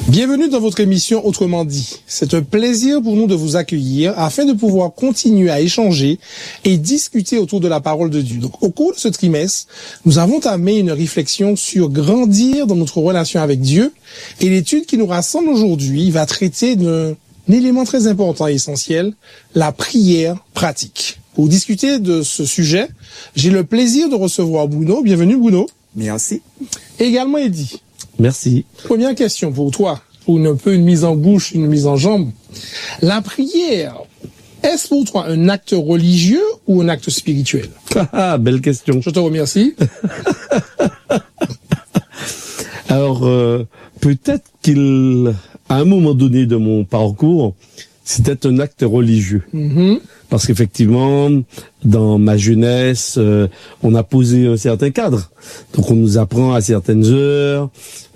Bienvenue dans votre émission Autrement dit. C'est un plaisir pour nous de vous accueillir afin de pouvoir continuer à échanger et discuter autour de la parole de Dieu. Donc, au cours de ce trimestre, nous avons entamé une réflexion sur grandir dans notre relation avec Dieu et l'étude qui nous rassemble aujourd'hui va traiter d'un élément très important et essentiel, la prière pratique. Pour discuter de ce sujet, j'ai le plaisir de recevoir Bruno. Bienvenue Bruno. Merci. Et également Eddie. Merci. Première question pour toi, pour un peu une mise en bouche, une mise en jambe. La prière, est-ce pour toi un acte religieux ou un acte spirituel? Ah, belle question. Je te remercie. Alors, peut-être à un moment donné de mon parcours, c'était un acte religieux. Mm-hmm. Parce qu'effectivement, dans ma jeunesse, on a posé un certain cadre. Donc, on nous apprend à certaines heures.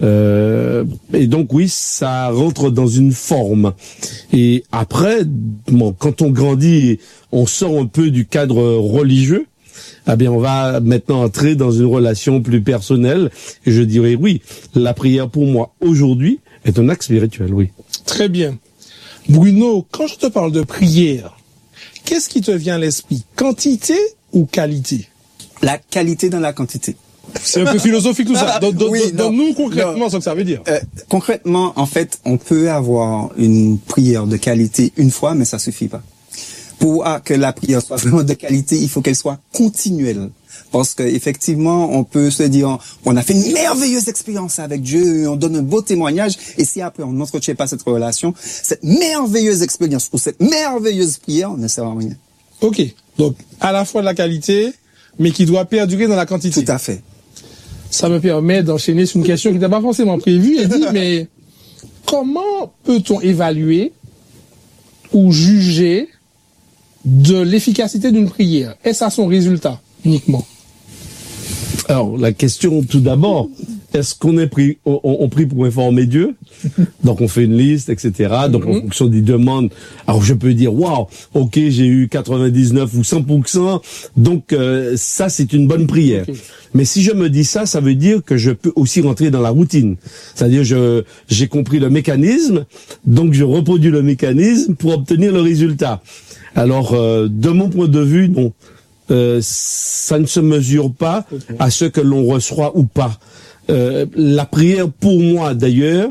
Et donc, oui, ça rentre dans une forme. Et après, bon, quand on grandit, on sort un peu du cadre religieux. Eh bien, on va maintenant entrer dans une relation plus personnelle. Et je dirais, oui, la prière pour moi, aujourd'hui, est un acte spirituel, oui. Très bien. Bruno, quand je te parle de prière, qu'est-ce qui te vient à l'esprit? Quantité ou qualité? La qualité dans la quantité. C'est un peu philosophique tout ça. Donne-nous concrètement ce que ça veut dire. Concrètement, en fait, on peut avoir une prière de qualité une fois, mais ça suffit pas. Pour que la prière soit vraiment de qualité, il faut qu'elle soit continuelle. Parce que effectivement, on peut se dire, on a fait une merveilleuse expérience avec Dieu, on donne un beau témoignage, et si après on n'entretient pas cette relation, cette merveilleuse expérience ou cette merveilleuse prière ne sert à rien. Ok, donc à la fois de la qualité, mais qui doit perdurer dans la quantité. Tout à fait. Ça me permet d'enchaîner sur une question qui n'était pas forcément prévue, Eddie, mais comment peut-on évaluer ou juger de l'efficacité d'une prière? Est-ce à son résultat uniquement? Alors, la question, tout d'abord, est-ce qu'on on prie pour informer Dieu? Donc, on fait une liste, etc. Donc, en fonction des demandes, alors je peux dire, waouh, ok, j'ai eu 99 ou 100%, donc ça, c'est une bonne prière. Okay. Mais si je me dis ça, ça veut dire que je peux aussi rentrer dans la routine. C'est-à-dire, j'ai compris le mécanisme, donc je reproduis le mécanisme pour obtenir le résultat. Alors, de mon point de vue, non. Ça ne se mesure pas à ce que l'on reçoit ou pas. La prière, pour moi d'ailleurs,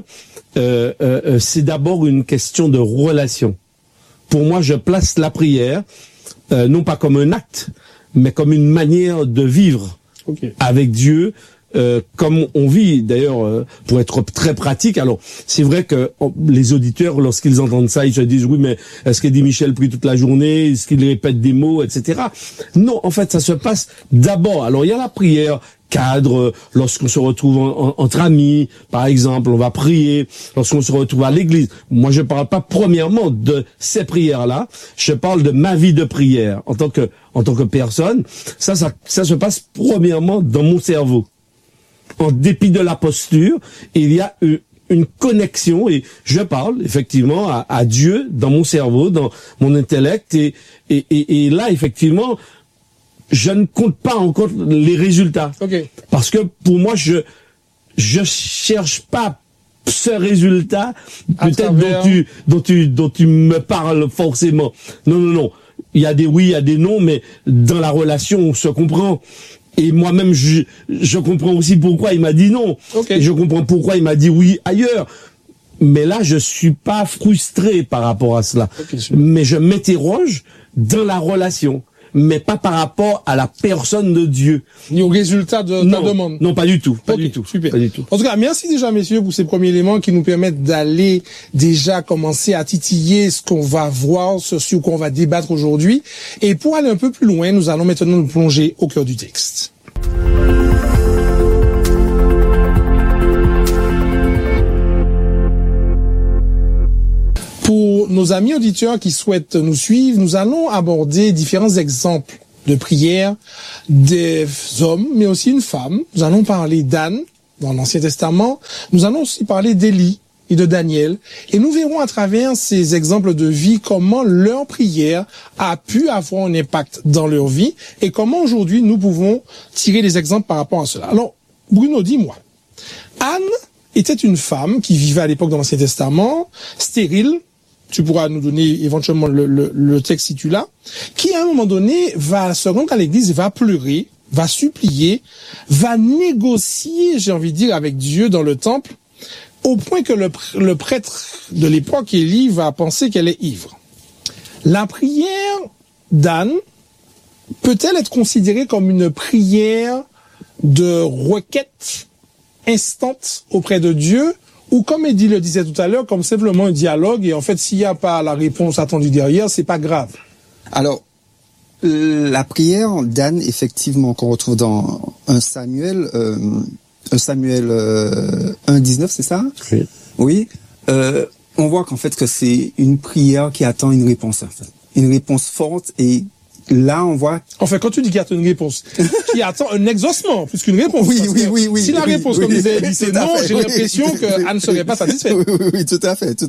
c'est d'abord une question de relation. Pour moi, je place la prière, non pas comme un acte, mais comme une manière de vivre avec Dieu, comme on vit d'ailleurs, pour être très pratique. Alors c'est vrai que les auditeurs, lorsqu'ils entendent ça, ils se disent oui, mais est-ce qu'Eddie Michel prie toute la journée, est-ce qu'il répète des mots, etc. Non, en fait ça se passe d'abord. Alors il y a la prière cadre, lorsqu'on se retrouve entre amis, par exemple, on va prier, lorsqu'on se retrouve à l'église. Moi, je parle pas premièrement de ces prières-là, je parle de ma vie de prière en tant que personne. Ça se passe premièrement dans mon cerveau. En dépit de la posture, il y a une connexion et je parle effectivement à Dieu dans mon cerveau, dans mon intellect et là effectivement je ne compte pas encore les résultats. Okay. Parce que pour moi je cherche pas ce résultat peut-être dont tu me parles forcément. Non. Il y a des oui, il y a des non, mais dans la relation on se comprend. Et moi-même, je comprends aussi pourquoi il m'a dit non. Okay. Et je comprends pourquoi il m'a dit oui ailleurs. Mais là, je suis pas frustré par rapport à cela. Okay, mais je m'interroge dans la relation. Mais pas par rapport à la personne de Dieu. Ni au résultat de ta demande. Non, pas du tout. Pas du tout. Super. Pas du tout. En tout cas, merci déjà, messieurs, pour ces premiers éléments qui nous permettent d'aller déjà commencer à titiller ce qu'on va voir, ce sur quoi on va débattre aujourd'hui. Et pour aller un peu plus loin, nous allons maintenant nous plonger au cœur du texte. Pour nos amis auditeurs qui souhaitent nous suivre, nous allons aborder différents exemples de prières des hommes, mais aussi une femme. Nous allons parler d'Anne dans l'Ancien Testament. Nous allons aussi parler d'Élie et de Daniel. Et nous verrons à travers ces exemples de vie comment leur prière a pu avoir un impact dans leur vie et comment aujourd'hui nous pouvons tirer des exemples par rapport à cela. Alors, Bruno, dis-moi, Anne était une femme qui vivait à l'époque dans l'Ancien Testament, stérile. Tu pourras nous donner éventuellement le texte si tu l'as, qui à un moment donné va se rendre à l'église, va pleurer, va supplier, va négocier, j'ai envie de dire, avec Dieu dans le temple, au point que le prêtre de l'époque, Élie, va penser qu'elle est ivre. La prière d'Anne peut-elle être considérée comme une prière de requête instante auprès de Dieu, ou comme Eddie le disait tout à l'heure, comme simplement un dialogue, et en fait, s'il n'y a pas la réponse attendue derrière, c'est pas grave? Alors, la prière d'Anne, effectivement, qu'on retrouve dans 1 Samuel 1,19, c'est ça? Oui. Oui. On voit qu'en fait que c'est une prière qui attend une réponse, en fait. Une réponse forte, et là, on voit... Enfin, quand tu dis qu'il attend une réponse, qui attend un exaucement plus qu'une réponse. Oui. Si la réponse, comme disait Eddie, c'est non, j'ai l'impression qu'Anne ne serait pas satisfaite. Oui, tout à fait.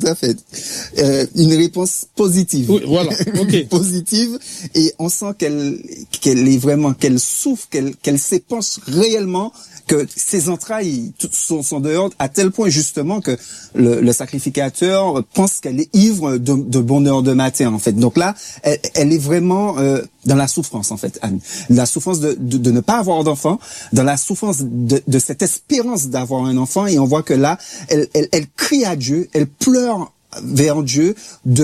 Une réponse positive. Oui, voilà, ok. Positive, et on sent qu'elle est vraiment, qu'elle souffre, qu'elle s'épanche réellement, que ses entrailles sont dehors, à tel point justement que le sacrificateur pense qu'elle est ivre de bonheur de matin, en fait. Donc là, elle est vraiment dans la souffrance, en fait, Anne. La souffrance de ne pas avoir d'enfant, dans la souffrance de cette espérance d'avoir un enfant, et on voit que là, elle crie à Dieu, elle pleure vers Dieu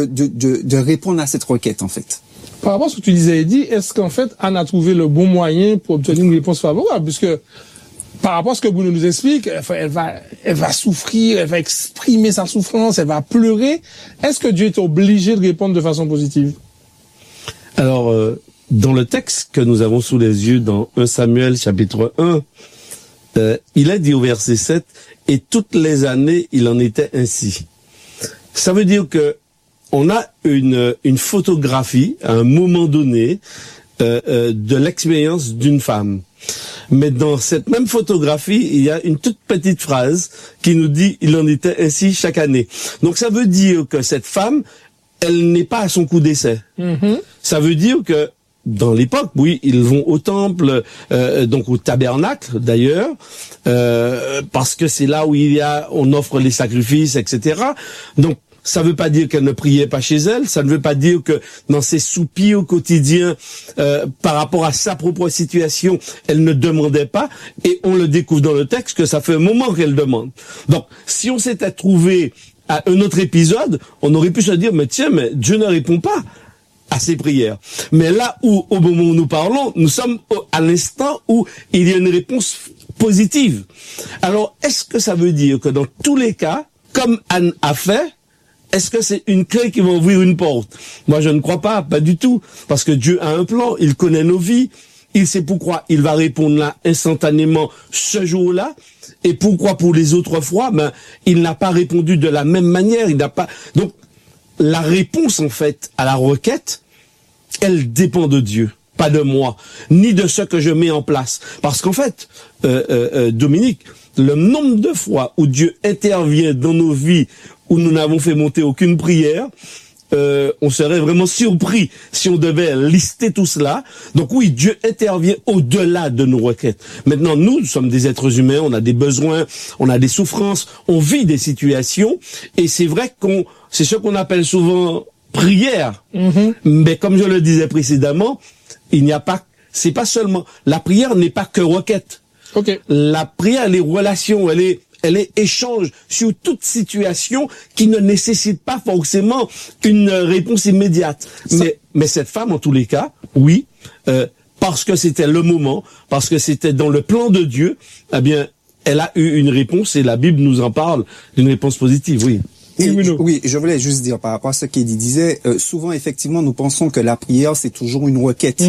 de répondre à cette requête, en fait. Par rapport à ce que tu disais, Eddie, est-ce qu'en fait, Anne a trouvé le bon moyen pour obtenir une réponse favorable? Puisque, par rapport à ce que Bruno nous explique, elle va souffrir, elle va exprimer sa souffrance, elle va pleurer. Est-ce que Dieu est obligé de répondre de façon positive? Alors, dans le texte que nous avons sous les yeux dans 1 Samuel chapitre 1, il est dit au verset 7, « Et toutes les années, il en était ainsi. » Ça veut dire que on a une photographie, à un moment donné, de l'expérience d'une femme. Mais dans cette même photographie, il y a une toute petite phrase qui nous dit « il en était ainsi chaque année ». Donc ça veut dire que cette femme, elle n'est pas à son coup d'essai. Ça veut dire que dans l'époque, oui, ils vont au temple, donc au tabernacle d'ailleurs, parce que c'est là où on offre les sacrifices, etc. Donc ça ne veut pas dire qu'elle ne priait pas chez elle, ça ne veut pas dire que dans ses soupirs quotidiens, par rapport à sa propre situation, elle ne demandait pas, et on le découvre dans le texte que ça fait un moment qu'elle demande. Donc, si on s'était trouvé à un autre épisode, on aurait pu se dire, mais tiens, mais Dieu ne répond pas à ses prières. Mais là où, au moment où nous parlons, nous sommes à l'instant où il y a une réponse positive. Alors, est-ce que ça veut dire que dans tous les cas, comme Anne a fait, est-ce que c'est une clé qui va ouvrir une porte? Moi, je ne crois pas du tout. Parce que Dieu a un plan, il connaît nos vies, il sait pourquoi il va répondre là instantanément ce jour-là, et pourquoi pour les autres fois, il n'a pas répondu de la même manière, Donc, la réponse, en fait, à la requête, elle dépend de Dieu, pas de moi, ni de ce que je mets en place. Parce qu'en fait, Dominique, le nombre de fois où Dieu intervient dans nos vies, où nous n'avons fait monter aucune prière, on serait vraiment surpris si on devait lister tout cela. Donc oui, Dieu intervient au-delà de nos requêtes. Maintenant, nous sommes des êtres humains, on a des besoins, on a des souffrances, on vit des situations, et c'est vrai c'est ce qu'on appelle souvent prière. Mais comme je le disais précédemment, c'est pas seulement, la prière n'est pas que requête. Okay. La prière, elle est relation, elle est échange sur toute situation qui ne nécessite pas forcément une réponse immédiate. Mais cette femme, en tous les cas, oui, parce que c'était le moment, parce que c'était dans le plan de Dieu, eh bien, elle a eu une réponse, et la Bible nous en parle d'une réponse positive, oui. Oui, je voulais juste dire par rapport à ce qu'Eddie disait, souvent, effectivement, nous pensons que la prière, c'est toujours une requête.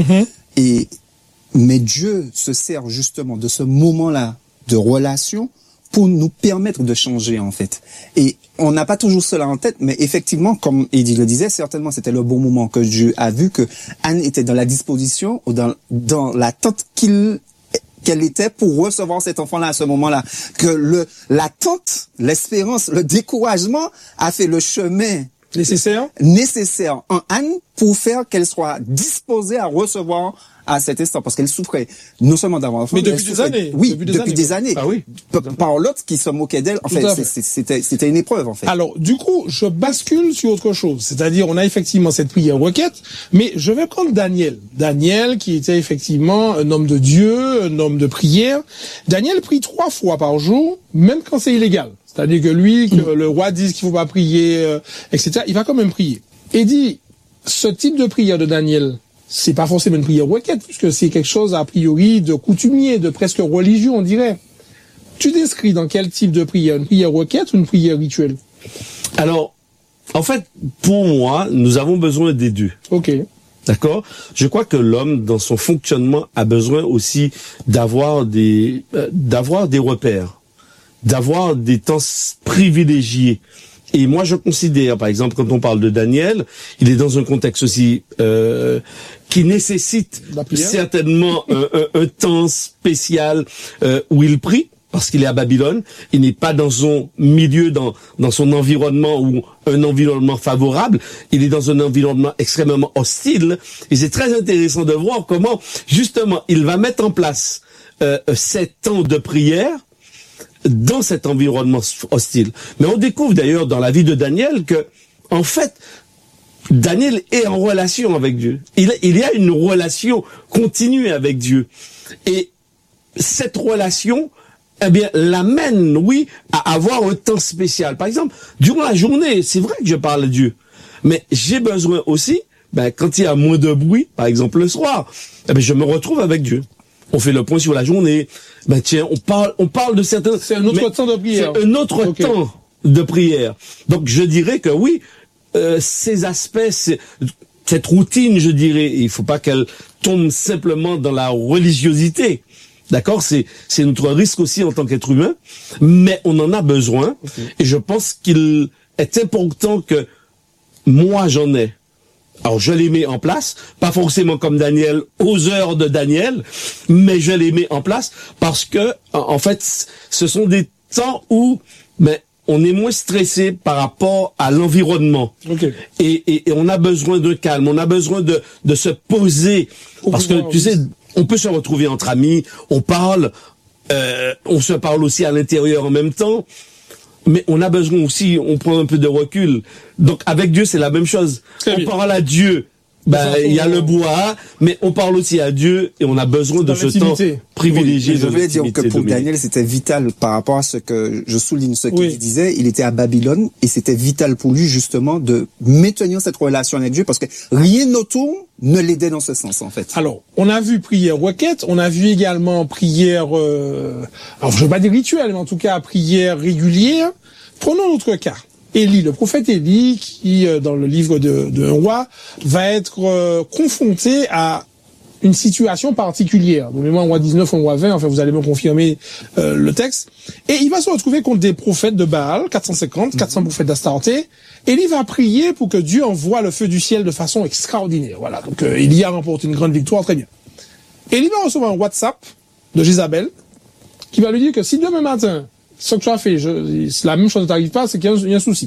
Mais Dieu se sert justement de ce moment-là de relation pour nous permettre de changer, en fait. Et on n'a pas toujours cela en tête, mais effectivement, comme Eddie le disait, certainement c'était le bon moment que Dieu a vu que Anne était dans la disposition ou dans l'attente qu'elle était pour recevoir cet enfant-là à ce moment-là. Que l'attente, l'espérance, le découragement a fait le chemin nécessaire en Anne pour faire qu'elle soit disposée à recevoir à cet instant, parce qu'elle souffrait non seulement d'avoir un enfant, mais depuis des années. Oui, depuis des années. Ah oui. Par l'autre qui se moquait d'elle. En fait, c'était une épreuve, en fait. Alors, du coup, je bascule sur autre chose. C'est-à-dire, on a effectivement cette prière requête, mais je vais prendre Daniel. Daniel, qui était effectivement un homme de Dieu, un homme de prière. Daniel prie 3 fois par jour, même quand c'est illégal. C'est-à-dire que lui, que le roi dise qu'il faut pas prier, etc., il va quand même prier. Et dit, ce type de prière de Daniel, c'est pas forcément une prière requête, puisque c'est quelque chose, a priori, de coutumier, de presque religieux, on dirait. Tu t'inscris dans quel type de prière? Une prière requête ou une prière rituelle? Alors, en fait, pour moi, nous avons besoin des deux. Ok. D'accord? Je crois que l'homme, dans son fonctionnement, a besoin aussi d'avoir des repères, d'avoir des temps privilégiés. Et moi, je considère, par exemple, quand on parle de Daniel, il est dans un contexte aussi qui nécessite certainement un temps spécial où il prie, parce qu'il est à Babylone. Il n'est pas dans son milieu, dans son environnement ou un environnement favorable. Il est dans un environnement extrêmement hostile. Et c'est très intéressant de voir comment, justement, il va mettre en place ces temps de prière dans cet environnement hostile. Mais on découvre d'ailleurs dans la vie de Daniel que, en fait, Daniel est en relation avec Dieu. Il y a une relation continue avec Dieu. Et cette relation, eh bien, l'amène, oui, à avoir un temps spécial. Par exemple, durant la journée, c'est vrai que je parle à Dieu. Mais j'ai besoin aussi, quand il y a moins de bruit, par exemple le soir, eh bien, je me retrouve avec Dieu. On fait le point sur la journée. Tiens, on parle de certains... C'est un autre temps de prière. C'est un autre temps de prière. Donc, je dirais que oui, ces aspects, cette routine, je dirais, il faut pas qu'elle tombe simplement dans la religiosité. D'accord? C'est notre risque aussi en tant qu'être humain. Mais on en a besoin. Et je pense qu'il est important que moi, j'en ai. Alors, je les mets en place, pas forcément comme Daniel, aux heures de Daniel, mais je les mets en place parce que, en fait, ce sont des temps où, on est moins stressé par rapport à l'environnement. Okay. Et on a besoin de calme, on a besoin de se poser. Parce que, tu sais, on peut se retrouver entre amis, on parle, on se parle aussi à l'intérieur en même temps. Mais on a besoin aussi, on prend un peu de recul. Donc avec Dieu, c'est la même chose. On parle à Dieu. Il y a le bois, mais on parle aussi à Dieu et on a besoin de ce temps privilégié. Je voulais dire que pour Daniel, c'était vital par rapport à ce que je souligne, ce qu'il disait. Il était à Babylone et c'était vital pour lui justement de maintenir cette relation avec Dieu parce que rien autour ne l'aidait dans ce sens, en fait. Alors, on a vu prière requête, on a vu également prière, alors je ne veux pas dire rituel, mais en tout cas prière régulière. Prenons notre cas. Élie, le prophète Élie, qui, dans le livre de roi, va être confronté à une situation particulière. Donc, moi, en roi 19, en roi 20, enfin, vous allez me confirmer le texte. Et il va se retrouver contre des prophètes de Baal, 450, 400 prophètes d'Astarté. Élie va prier pour que Dieu envoie le feu du ciel de façon extraordinaire. Voilà. Donc, Élie a remporté une grande victoire, très bien. Élie va recevoir un WhatsApp de Jézabel, qui va lui dire que si demain matin, ce que tu as fait, la même chose ne t'arrive pas, c'est qu'il y a un souci.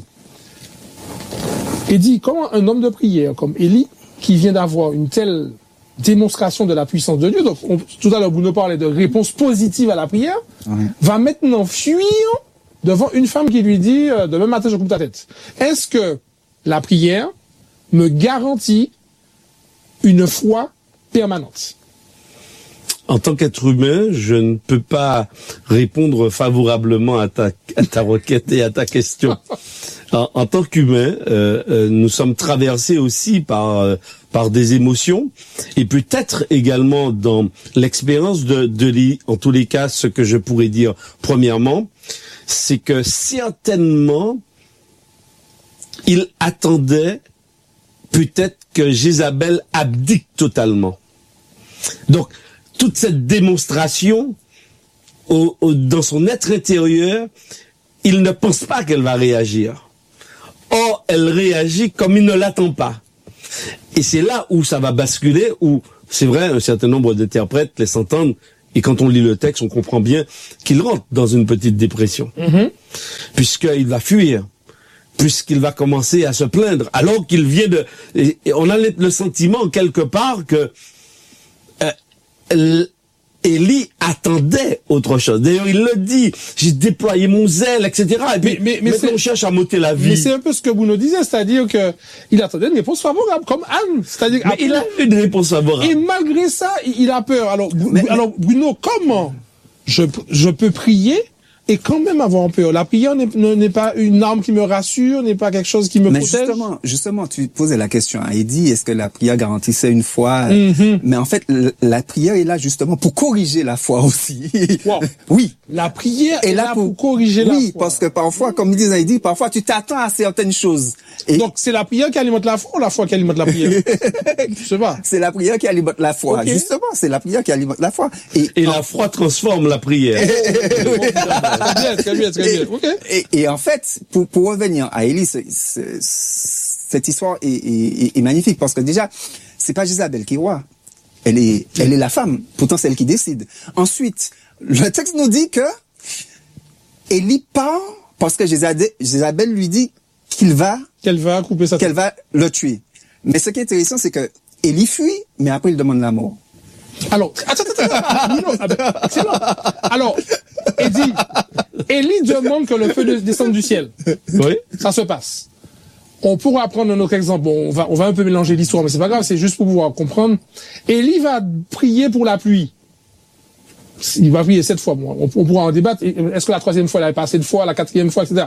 Et dit, comment un homme de prière comme Élie, qui vient d'avoir une telle démonstration de la puissance de Dieu, donc tout à l'heure vous nous parlez de réponse positive à la prière, va maintenant fuir devant une femme qui lui dit, demain matin je coupe ta tête. Est-ce que la prière me garantit une foi permanente? En tant qu'être humain, je ne peux pas répondre favorablement à ta requête et à ta question. En tant qu'humain, nous sommes traversés aussi par des émotions et peut-être également dans l'expérience de Élie. En tous les cas, ce que je pourrais dire premièrement, c'est que certainement, il attendait peut-être que Jézabel abdique totalement. Donc, toute cette démonstration, dans son être intérieur, il ne pense pas qu'elle va réagir. Or, elle réagit comme il ne l'attend pas. Et c'est là où ça va basculer, où, c'est vrai, un certain nombre d'interprètes laissent entendre, et quand on lit le texte, on comprend bien qu'il rentre dans une petite dépression. Puisqu'il va fuir. puisqu'il va commencer à se plaindre, alors qu'il vient de... Et on a le sentiment quelque part que Élie attendait autre chose. D'ailleurs, il le dit, j'ai déployé mon zèle, etc. Et puis, mais on cherche à m'ôter la vie. Mais c'est un peu ce que Bruno disait, c'est-à-dire que il attendait une réponse favorable, comme Anne. C'est-à-dire mais il a eu une réponse favorable. Et malgré ça, il a peur. Alors Bruno, comment je peux prier et quand même avoir peur? La prière n'est pas une arme qui me rassure, n'est pas quelque chose qui me protège. Justement, tu posais la question à Eddie, est-ce que la prière garantissait une foi? Mais en fait, la prière est là justement pour corriger la foi aussi. Wow. Oui. La prière est là pour corriger la foi. Oui, parce que parfois, comme il disait Eddie, parfois tu t'attends à certaines choses. Et donc, c'est la prière qui alimente la foi ou la foi qui alimente la prière? Je sais pas. C'est la prière qui alimente la foi. Okay. Justement, c'est la prière qui alimente la foi. Et la foi transforme la prière. Très bien. Okay. Et en fait, pour revenir à Élie, cette histoire est magnifique parce que déjà, c'est pas Jézabel qui est roi. Elle est la femme. Pourtant, c'est elle qui décide. Ensuite, le texte nous dit que Élie part parce que Jézabel lui dit qu'elle va couper sa tête. Qu'elle va le tuer. Mais ce qui est intéressant, c'est que Élie fuit, mais après il demande la mort. Alors, attends. Excellent. Alors, Élie demande que le feu descende du ciel. Oui. Ça se passe. On pourra prendre un autre exemple. Bon, on va un peu mélanger l'histoire, mais c'est pas grave, c'est juste pour pouvoir comprendre. Élie va prier pour la pluie. Il va prier 7 fois. Bon, on pourra en débattre. Est-ce que la 3e fois, il avait pas assez de fois, la 4e fois, etc.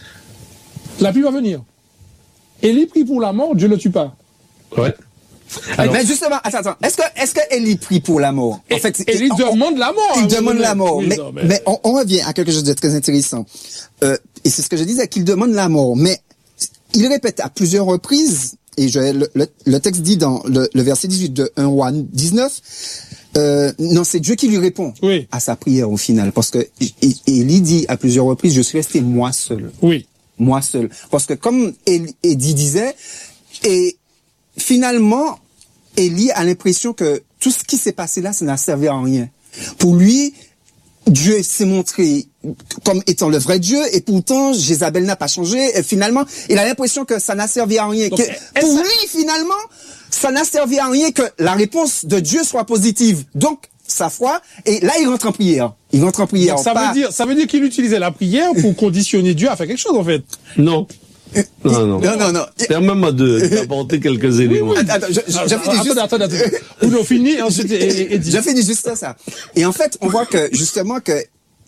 La pluie va venir. Élie prie pour la mort, Dieu ne le tue pas. Ouais. Alors, mais justement, attends. Est-ce que Élie prie pour la mort? En fait, Élie demande la mort. Il demande la mort. Oui, mais on revient à quelque chose de très intéressant. Et c'est ce que je disais, qu'il demande la mort. Mais il répète à plusieurs reprises, et le texte dit dans le verset 18 de 1 Roi 19, non, c'est Dieu qui lui répond à sa prière au final. Parce que Élie dit à plusieurs reprises, je suis resté moi seul. Oui. Moi seul. Parce que comme Eddie disait, et finalement, Élie a l'impression que tout ce qui s'est passé là, ça n'a servi à rien. Pour lui, Dieu s'est montré comme étant le vrai Dieu, et pourtant, Jézabel n'a pas changé. Et finalement, il a l'impression que ça n'a servi à rien. Donc, pour lui, finalement, ça n'a servi à rien que la réponse de Dieu soit positive. Donc, sa foi, et là, il rentre en prière. Donc, ça veut dire qu'il utilisait la prière pour conditionner Dieu à faire quelque chose, en fait. Non. Non. Permets-moi d'apporter quelques éléments. Attends. On finit, ensuite, je finis juste ça. Et en fait, on voit que, justement, que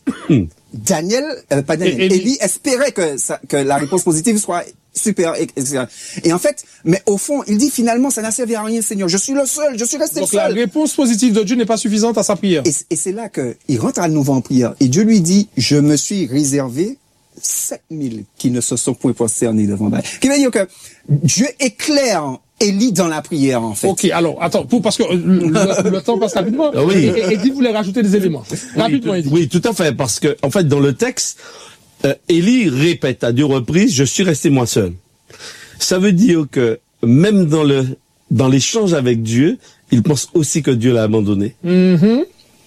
Élie espérait que la réponse positive soit super, etc. Et en fait, mais au fond, il dit finalement, ça n'a servi à rien, Seigneur. Je suis le seul, je suis resté le seul. Donc la réponse positive de Dieu n'est pas suffisante à sa prière. Et c'est là qu'il rentre à nouveau en prière. Et Dieu lui dit, je me suis réservé 7000 qui ne se sont point prosternés devant Baal. Qui veut dire que Dieu éclaire Élie dans la prière, en fait. Ok, alors, attends, parce que le temps passe rapidement. Oui. Et Eddie voulait rajouter des éléments. Rapidement, Eddie. Oui, tout à fait, parce que, en fait, dans le texte, Élie répète à 2 reprises, je suis resté moi seul. Ça veut dire que, même dans l'échange avec Dieu, il pense aussi que Dieu l'a abandonné. Mm-hmm.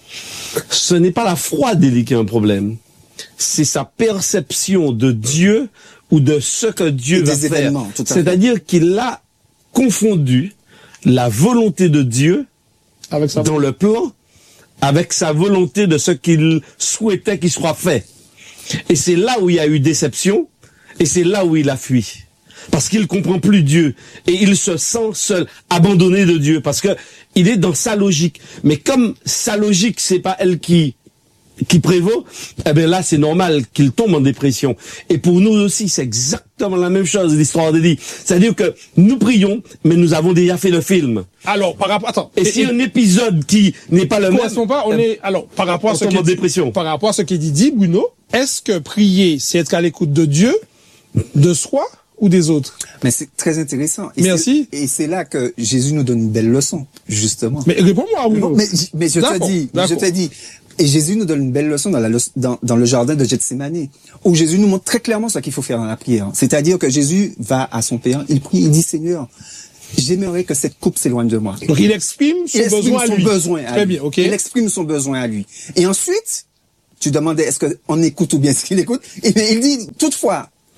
Ce n'est pas la foi d'Élie qui a un problème. C'est sa perception de Dieu ou de ce que Dieu va faire. C'est-à-dire qu'il a confondu la volonté de Dieu dans le plan avec sa volonté de ce qu'il souhaitait qu'il soit fait. Et c'est là où il y a eu déception, et c'est là où il a fui. Parce qu'il comprend plus Dieu, et il se sent seul, abandonné de Dieu, parce que il est dans sa logique. Mais comme sa logique, c'est pas elle qui prévaut, eh bien là, c'est normal qu'il tombe en dépression. Et pour nous aussi, c'est exactement la même chose, l'histoire d'Élie. C'est-à-dire que nous prions, mais nous avons déjà fait le film. Alors, par rapport, attends. Et si un épisode qui n'est pas le même, par rapport à ce qui dépression. Par rapport à ce qui dit Bruno, est-ce que prier, c'est être à l'écoute de Dieu, de soi ou des autres? Mais c'est très intéressant. Merci. Et c'est là que Jésus nous donne une belle leçon, justement. Mais réponds-moi, Bruno. Mais je te dis. Et Jésus nous donne une belle leçon dans le jardin de Gethsémani, où Jésus nous montre très clairement ce qu'il faut faire dans la prière. C'est-à-dire que Jésus va à son Père, il prie, il dit, Seigneur, j'aimerais que cette coupe s'éloigne de moi. Donc il exprime son besoin à lui. Très bien, ok. Il exprime son besoin à lui. Et ensuite, tu demandais, est-ce qu'on écoute ou bien est-ce qu'il écoute? Et bien, il dit, toutefois,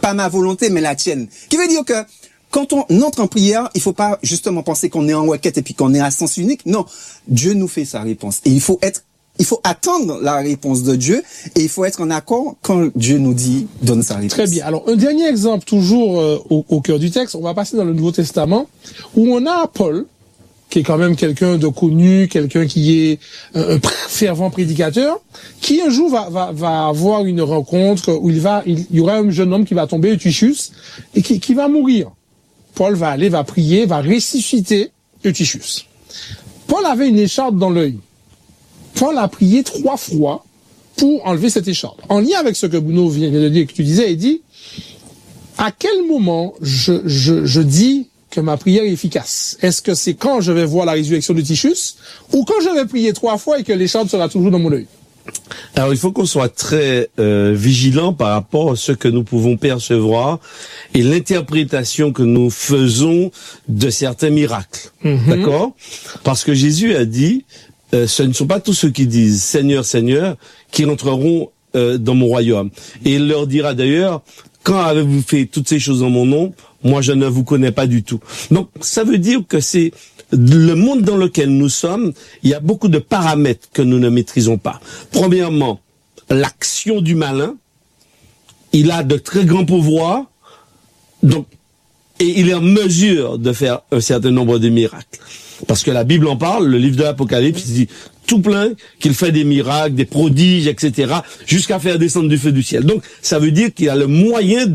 pas ma volonté, mais la tienne. Qui veut dire que quand on entre en prière, il faut pas justement penser qu'on est en requête et puis qu'on est à sens unique. Non, Dieu nous fait sa réponse. Et il faut attendre la réponse de Dieu et il faut être en accord quand Dieu nous dit donne sa réponse. Très bien. Alors, un dernier exemple, toujours au cœur du texte, on va passer dans le Nouveau Testament, où on a Paul, qui est quand même quelqu'un de connu, quelqu'un qui est un fervent prédicateur, qui un jour va avoir une rencontre où il y aura un jeune homme qui va tomber, Eutychus, et qui va mourir. Paul va aller, va prier, va ressusciter Eutychus. Paul avait une écharpe dans l'œil. Paul a prié 3 fois pour enlever cette écharpe. En lien avec ce que Bruno vient de dire, que tu disais, il dit, à quel moment je dis que ma prière est efficace? Est-ce que c'est quand je vais voir la résurrection de Eutychus ou quand je vais prier 3 fois et que l'écharpe sera toujours dans mon œil? Alors il faut qu'on soit très vigilant par rapport à ce que nous pouvons percevoir et l'interprétation que nous faisons de certains miracles. D'accord? Parce que Jésus a dit, ce ne sont pas tous ceux qui disent Seigneur, Seigneur, qui entreront dans mon royaume. Et il leur dira d'ailleurs, quand avez-vous fait toutes ces choses en mon nom? Moi, je ne vous connais pas du tout. Donc, ça veut dire que c'est le monde dans lequel nous sommes, il y a beaucoup de paramètres que nous ne maîtrisons pas. Premièrement, l'action du malin. Il a de très grands pouvoirs, donc, et il est en mesure de faire un certain nombre de miracles. Parce que la Bible en parle, le livre de l'Apocalypse dit tout plein qu'il fait des miracles, des prodiges, etc., jusqu'à faire descendre du feu du ciel. Donc, ça veut dire qu'il a le moyen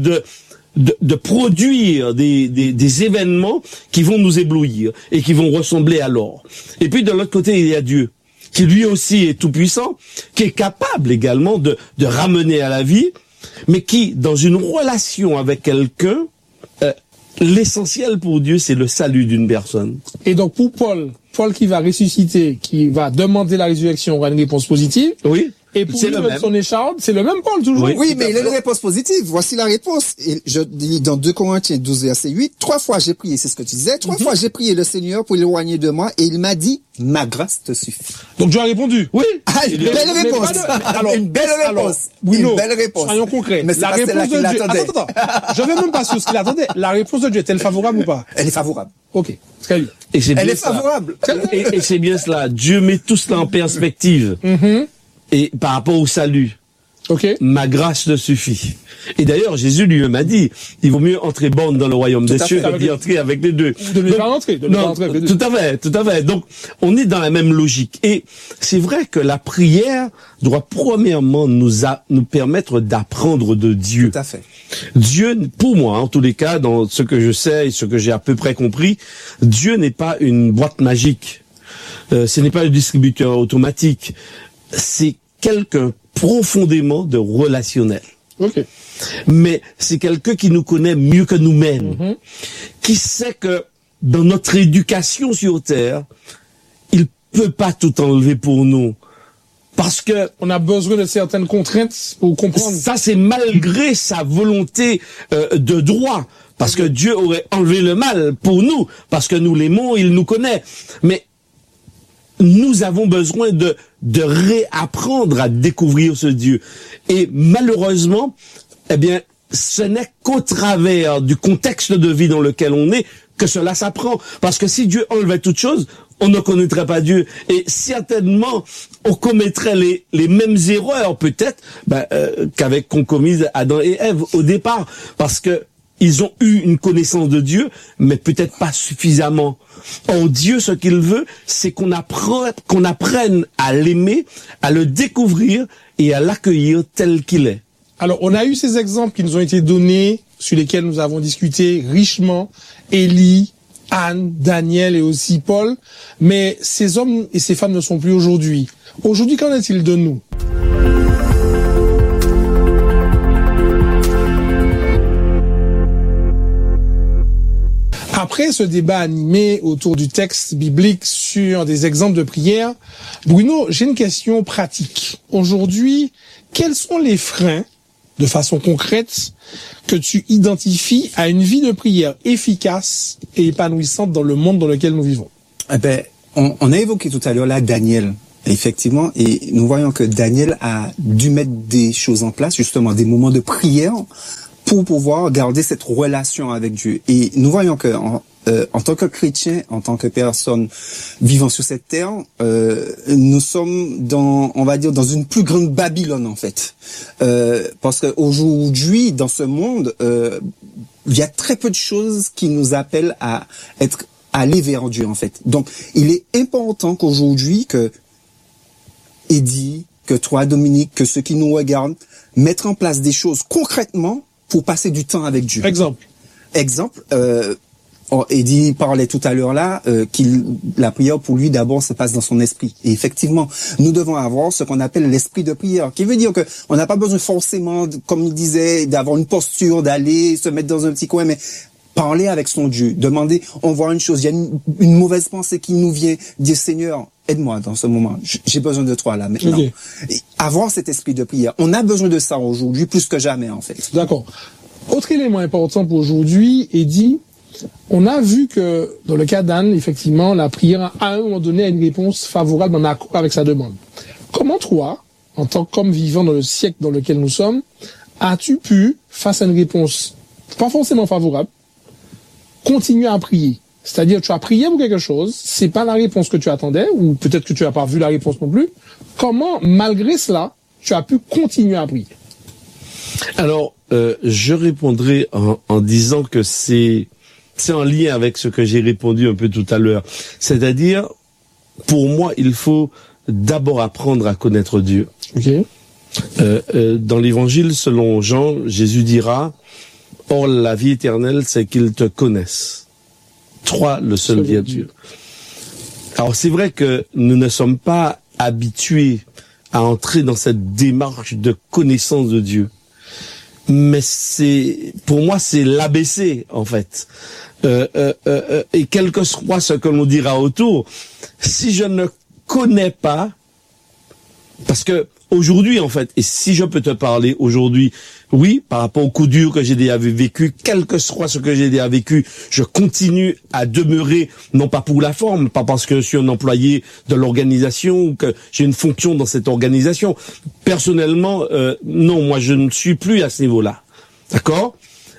de produire des événements qui vont nous éblouir et qui vont ressembler à l'or. Et puis de l'autre côté, il y a Dieu, qui lui aussi est tout puissant, qui est capable également de ramener à la vie, mais qui, dans une relation avec quelqu'un, l'essentiel pour Dieu, c'est le salut d'une personne. Et donc pour Paul qui va ressusciter, qui va demander la résurrection, aura une réponse positive. Oui. Et pour lui, son écharpe, c'est le même Paul, toujours. Oui, mais il a une réponse positive. Voici la réponse. Et je dis dans 2 Corinthiens 12, verset 8, 3 fois j'ai prié, c'est ce que tu disais, 3 fois j'ai prié le Seigneur pour l'éloigner de moi, et il m'a dit, ma grâce te suffit. Donc Dieu a répondu. Oui. Ah, une belle réponse. Une belle réponse. Une belle réponse. Soyons concrets. Mais c'est la pas réponse celle-là de qu'il Dieu. attendait. Attends. Je vais même pas sur ce qu'il attendait. La réponse de Dieu est-elle favorable ou pas? Elle est favorable. Ok. Très bien. Elle est favorable. Et c'est bien cela. Dieu met tout cela en perspective. Et par rapport au salut, ma grâce te suffit. Et d'ailleurs, Jésus lui-même a dit, il vaut mieux entrer borne dans le royaume des cieux que d'y entrer avec les deux. De les faire entrer. Tout à fait. Donc, on est dans la même logique. Et c'est vrai que la prière doit premièrement nous permettre d'apprendre de Dieu. Tout à fait. Dieu, pour moi, en tous les cas, dans ce que je sais et ce que j'ai à peu près compris, Dieu n'est pas une boîte magique. Ce n'est pas un distributeur automatique. C'est quelqu'un profondément de relationnel. Mais c'est quelqu'un qui nous connaît mieux que nous-mêmes, qui sait que dans notre éducation sur Terre, il peut pas tout enlever pour nous. Parce que on a besoin de certaines contraintes pour comprendre. Ça, c'est malgré sa volonté de droit. Parce que Dieu aurait enlevé le mal pour nous. Parce que nous l'aimons, il nous connaît. Mais nous avons besoin de réapprendre à découvrir ce Dieu. Et malheureusement, eh bien, ce n'est qu'au travers du contexte de vie dans lequel on est que cela s'apprend. Parce que si Dieu enlevait toute chose, on ne connaîtrait pas Dieu. Et certainement, on commettrait les mêmes erreurs, peut-être, qu'ont commis Adam et Ève au départ. Parce que ils ont eu une connaissance de Dieu, mais peut-être pas suffisamment. Or, Dieu, ce qu'il veut, c'est qu'on apprenne à l'aimer, à le découvrir et à l'accueillir tel qu'il est. Alors, on a eu ces exemples qui nous ont été donnés, sur lesquels nous avons discuté richement. Élie, Anne, Daniel et aussi Paul. Mais ces hommes et ces femmes ne sont plus aujourd'hui. Aujourd'hui, qu'en est-il de nous? Après ce débat animé autour du texte biblique sur des exemples de prière, Bruno, j'ai une question pratique. Aujourd'hui, quels sont les freins, de façon concrète, que tu identifies à une vie de prière efficace et épanouissante dans le monde dans lequel nous vivons? On a évoqué tout à l'heure là Daniel, effectivement, et nous voyons que Daniel a dû mettre des choses en place, justement des moments de prière, pour pouvoir garder cette relation avec Dieu. Et nous voyons que en tant que chrétien, en tant que personne vivant sur cette terre, nous sommes on va dire, dans une plus grande Babylone en fait, parce qu'aujourd'hui, dans ce monde, il y a très peu de choses qui nous appellent à aller vers Dieu en fait. Donc, il est important qu'aujourd'hui, que Eddie, que toi, Dominique, que ceux qui nous regardent, mettre en place des choses concrètement pour passer du temps avec Dieu. Exemple. Eddie parlait tout à l'heure là la prière pour lui d'abord se passe dans son esprit. Et effectivement, nous devons avoir ce qu'on appelle l'esprit de prière, qui veut dire que on n'a pas besoin forcément, comme il disait, d'avoir une posture, d'aller se mettre dans un petit coin, mais parler avec son Dieu, demander, on voit une chose, il y a une mauvaise pensée qui nous vient, dire Seigneur, aide-moi dans ce moment, j'ai besoin de toi là maintenant. Okay. Avoir cet esprit de prière, on a besoin de ça aujourd'hui plus que jamais en fait. D'accord. Autre élément important pour aujourd'hui, Eddie, on a vu que dans le cas d'Anne, effectivement, la prière à un moment donné a une réponse favorable en accord avec sa demande. Comment toi, en tant qu'homme vivant dans le siècle dans lequel nous sommes, as-tu pu, face à une réponse pas forcément favorable, continuer à prier? C'est-à-dire, tu as prié pour quelque chose, c'est pas la réponse que tu attendais, ou peut-être que tu n'as pas vu la réponse non plus. Comment, malgré cela, tu as pu continuer à prier? Alors, je répondrai en disant que c'est en lien avec ce que j'ai répondu un peu tout à l'heure. C'est-à-dire, pour moi, il faut d'abord apprendre à connaître Dieu. Okay. Dans l'évangile, selon Jean, Jésus dira, « Or, la vie éternelle, c'est qu'ils te connaissent. Toi, le seul vrai Dieu. » Alors, c'est vrai que nous ne sommes pas habitués à entrer dans cette démarche de connaissance de Dieu. Mais pour moi, c'est l'ABC, en fait. Et quel que soit ce que l'on dira autour, si je ne connais pas, parce que aujourd'hui, en fait, et si je peux te parler aujourd'hui, oui, par rapport aux coups durs que j'ai déjà vécu, quel que soit ce que j'ai déjà vécu, je continue à demeurer, non pas pour la forme, pas parce que je suis un employé de l'organisation ou que j'ai une fonction dans cette organisation. Personnellement, non, moi je ne suis plus à ce niveau-là. D'accord ?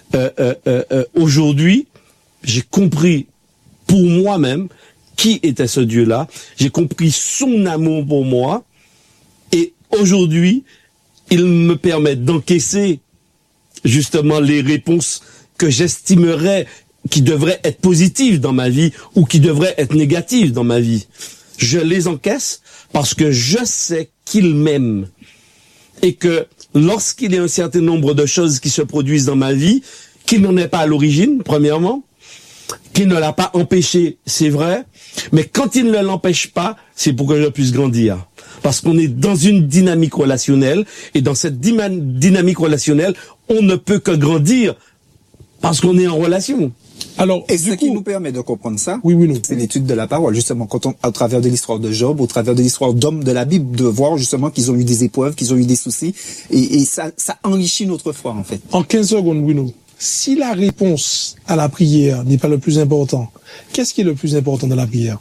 Aujourd'hui, j'ai compris pour moi-même qui était ce Dieu-là. J'ai compris son amour pour moi. Et aujourd'hui, il me permet d'encaisser justement les réponses que j'estimerais qui devraient être positives dans ma vie ou qui devraient être négatives dans ma vie. Je les encaisse parce que je sais qu'il m'aime. Et que lorsqu'il y a un certain nombre de choses qui se produisent dans ma vie, qu'il n'en est pas à l'origine, premièrement, qu'il ne l'a pas empêché, c'est vrai, mais quand il ne l'empêche pas, c'est pour que je puisse grandir. Parce qu'on est dans une dynamique relationnelle, et dans cette dynamique relationnelle, on ne peut que grandir parce qu'on est en relation. Alors, et ce qui nous permet de comprendre ça, c'est l'étude de la parole, justement, à travers de l'histoire de Job, au travers de l'histoire d'hommes de la Bible, de voir justement qu'ils ont eu des épreuves, qu'ils ont eu des soucis, et ça enrichit notre foi, en fait. En 15 secondes, Bruno, si la réponse à la prière n'est pas le plus important, qu'est-ce qui est le plus important dans la prière?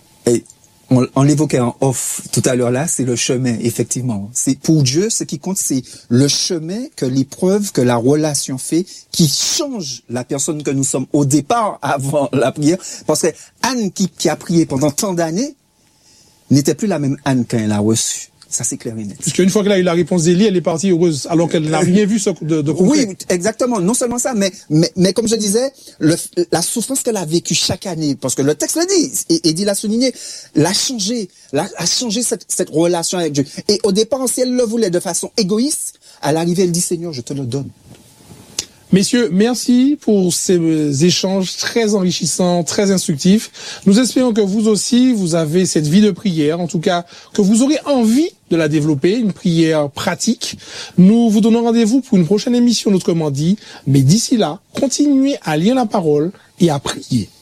On l'évoquait en off tout à l'heure là, c'est le chemin, effectivement. C'est pour Dieu, ce qui compte, c'est le chemin que l'épreuve, que la relation fait, qui change la personne que nous sommes au départ, avant la prière. Parce que Anne qui a prié pendant tant d'années, n'était plus la même Anne quand elle l'a reçue. Ça, c'est clair et net. Parce qu'une fois qu'elle a eu la réponse d'Élie, elle est partie heureuse, alors qu'elle n'a rien vu de concret. Oui, exactement. Non seulement ça, mais comme je disais, la souffrance qu'elle a vécue chaque année, parce que le texte le dit, et Eddie l'a souligné, a changé cette relation avec Dieu. Et au départ, si elle le voulait de façon égoïste, à l'arrivée, elle dit, Seigneur, je te le donne. Messieurs, merci pour ces échanges très enrichissants, très instructifs. Nous espérons que vous aussi, vous avez cette vie de prière, en tout cas, que vous aurez envie de la développer, une prière pratique. Nous vous donnons rendez-vous pour une prochaine émission, autrement dit. Mais d'ici là, continuez à lire la parole et à prier.